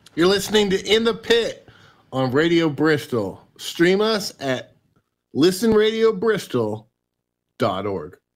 You're listening to In the Pit on Radio Bristol. Stream us at listenradiobristol.org.